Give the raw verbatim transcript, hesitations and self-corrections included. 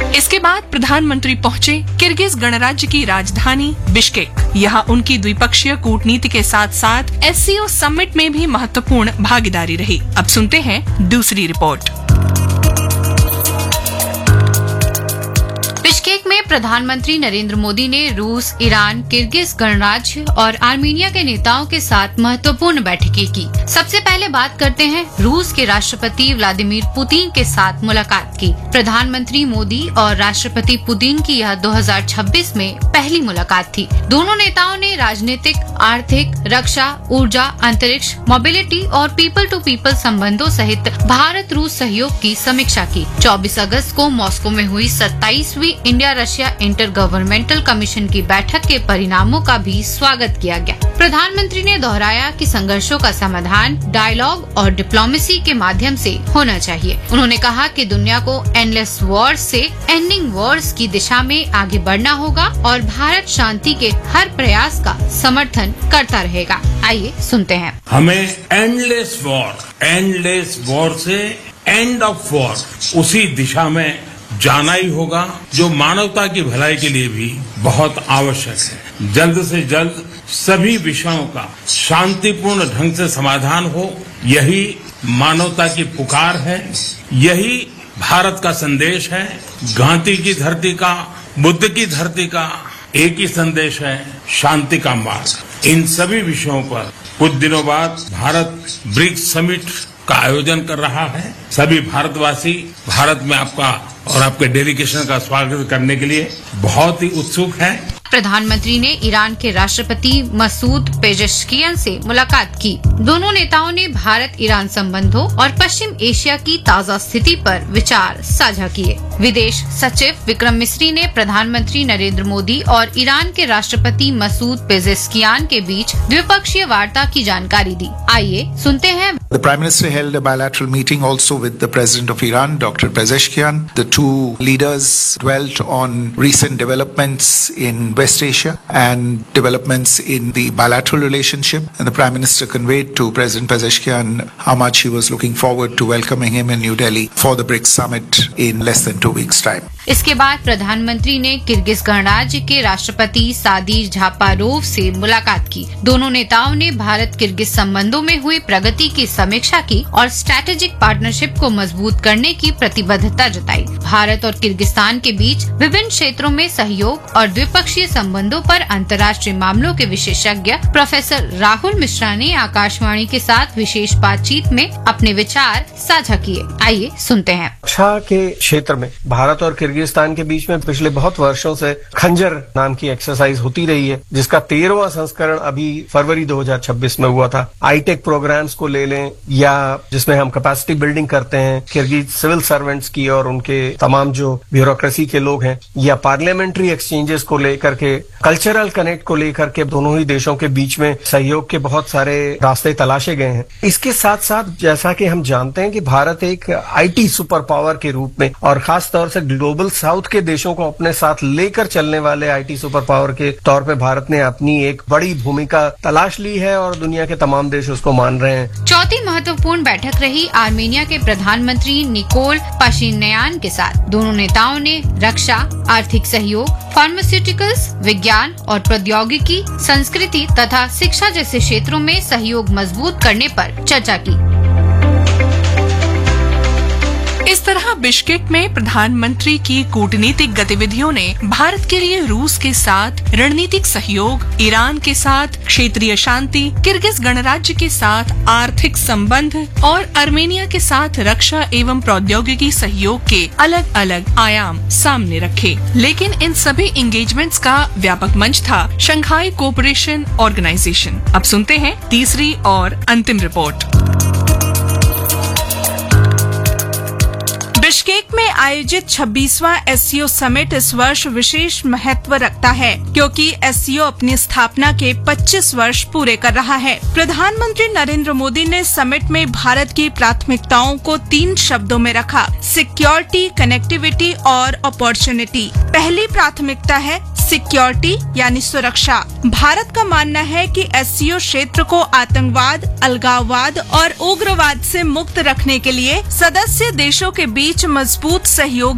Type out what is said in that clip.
इसके बाद प्रधानमंत्री पहुंचे किर्गिज गणराज्य की राजधानी बिश्केक। यहाँ उनकी द्विपक्षीय कूटनीति के साथ साथ एससीओ समिट में भी महत्वपूर्ण भागीदारी रही। अब सुनते हैं दूसरी रिपोर्ट। बिश्केक में प्रधानमंत्री नरेंद्र मोदी ने रूस, ईरान, किर्गिज गणराज्य और आर्मीनिया के नेताओं के साथ महत्वपूर्ण बैठकें की। सबसे पहले बात करते हैं रूस के राष्ट्रपति व्लादिमीर पुतिन के साथ मुलाकात की। प्रधानमंत्री मोदी और राष्ट्रपति पुतिन की यह दो हज़ार छब्बीस में पहली मुलाकात थी। दोनों नेताओं ने राजनीतिक, आर्थिक, रक्षा, ऊर्जा, अंतरिक्ष, मोबिलिटी और पीपल टू पीपल संबंधों सहित भारत रूस सहयोग की समीक्षा की। चौबीस अगस्त को मॉस्को में हुई सत्ताईसवीं India Russia inter governmental commission की बैठक के परिणामों का भी स्वागत किया गया। प्रधानमंत्री ने दोहराया कि संघर्षों का समाधान डायलॉग और डिप्लोमेसी के माध्यम से होना चाहिए। उन्होंने कहा कि दुनिया को एंडलेस वॉर्स से एंडिंग वॉर्स की दिशा में आगे बढ़ना होगा और भारत शांति के हर प्रयास का समर्थन करता रहेगा। आइए सुनते हैं। हमें एंडलेस वॉर एंडलेस वॉर से एंड ऑफ वॉर उसी दिशा में जाना ही होगा, जो मानवता की भलाई के लिए भी बहुत आवश्यक है। जल्द से जल्द सभी विषयों का शांतिपूर्ण ढंग से समाधान हो, यही मानवता की पुकार है, यही भारत का संदेश है। गांधी की धरती का, बुद्ध की धरती का एक ही संदेश है, शांति का मार्ग। इन सभी विषयों पर कुछ दिनों बाद भारत ब्रिक्स समिट का आयोजन कर रहा है। सभी भारतवासी भारत में आपका और आपके डेलीगेशन का स्वागत करने के लिए बहुत ही उत्सुक हैं। प्रधानमंत्री ने ईरान के राष्ट्रपति मसूद पेजेश्कियान से मुलाकात की। दोनों नेताओं ने भारत ईरान संबंधों और पश्चिम एशिया की ताजा स्थिति पर विचार साझा किए। विदेश सचिव विक्रम मिस्री ने प्रधानमंत्री नरेंद्र मोदी और ईरान के राष्ट्रपति मसूद पेजेश्कियान के बीच द्विपक्षीय वार्ता की जानकारी दी। आइए सुनते हैं। The Prime Minister held a bilateral meeting also with the President of Iran, Doctor Pezeshkian. The two leaders dwelt on recent developments in West Asia and developments in the bilateral relationship. And the Prime Minister conveyed to President Pezeshkian how much he was looking forward to welcoming him in New Delhi for the BRICS summit in less than two weeks' time. इसके बाद प्रधानमंत्री ने Kyrgyz गणराज्य के राष्ट्रपति सादीर झापारोव से मुलाकात की। दोनों नेताओं ने भारत किर्गिज संबंधों में हुई प्रगति की समीक्षा की और स्ट्रैटेजिक पार्टनरशिप को मजबूत करने की प्रतिबद्धता जताई। भारत और किर्गिस्तान के बीच विभिन्न क्षेत्रों में सहयोग और द्विपक्षीय संबंधों पर अंतर्राष्ट्रीय मामलों के विशेषज्ञ प्रोफेसर राहुल मिश्रा ने आकाशवाणी के साथ विशेष बातचीत में अपने विचार साझा किए। आइए सुनते हैं। रक्षा के क्षेत्र में भारत और किर्गिस्तान के बीच में पिछले बहुत वर्षों से खंजर नाम की एक्सरसाइज होती रही है, जिसका तेरहवां संस्करण अभी फरवरी दो हज़ार छब्बीस में हुआ था। आईटेक प्रोग्राम्स को ले लें या जिसमें हम कैपेसिटी बिल्डिंग करते हैं किर्गिज सिविल सर्वेंट्स की और उनके तमाम जो ब्यूरोक्रेसी के लोग हैं, या पार्लियामेंट्री एक्सचेंजेस को लेकर के, कल्चरल कनेक्ट को लेकर के दोनों ही देशों के बीच में सहयोग के बहुत सारे रास्ते तलाशे गए हैं। इसके साथ साथ जैसा कि हम जानते हैं कि भारत एक आईटी सुपर पावर के रूप में और खास तौर से ग्लोबल साउथ के देशों को अपने साथ लेकर चलने वाले आईटी सुपर पावर के तौर पे भारत ने अपनी एक बड़ी भूमिका तलाश ली है और दुनिया के तमाम देश उसको मान रहे हैं। चौथी महत्वपूर्ण बैठक रही आर्मेनिया के प्रधानमंत्री निकोल पाशिन्यान के साथ। दोनों नेताओं ने रक्षा, आर्थिक सहयोग, फार्मास्यूटिकल्स, विज्ञान और प्रौद्योगिकी, संस्कृति तथा शिक्षा जैसे क्षेत्रों में सहयोग मजबूत करने पर चर्चा की। इस तरह बिश्केक में प्रधानमंत्री की कूटनीतिक गतिविधियों ने भारत के लिए रूस के साथ रणनीतिक सहयोग, ईरान के साथ क्षेत्रीय शांति, किर्गिज गणराज्य के साथ आर्थिक संबंध और आर्मेनिया के साथ रक्षा एवं प्रौद्योगिकी सहयोग के अलग अलग आयाम सामने रखे। लेकिन इन सभी एंगेजमेंट्स का व्यापक मंच था शंघाई कोऑपरेशन ऑर्गेनाइजेशन। अब सुनते हैं तीसरी और अंतिम रिपोर्ट। बिश्केक में आयोजित छब्बीसवां एससीओ समिट इस वर्ष विशेष महत्व रखता है, क्योंकि एससीओ अपनी स्थापना के पच्चीस वर्ष पूरे कर रहा है। प्रधानमंत्री नरेंद्र मोदी ने समिट में भारत की प्राथमिकताओं को तीन शब्दों में रखा: सिक्योरिटी, कनेक्टिविटी और अपॉर्चुनिटी। पहली प्राथमिकता है सिक्योरिटी यानी सुरक्षा। भारत का मानना है कि एससीओ क्षेत्र को आतंकवाद, अलगाववाद और उग्रवाद से मुक्त रखने के लिए सदस्य देशों के बीच मजबूत सहयोग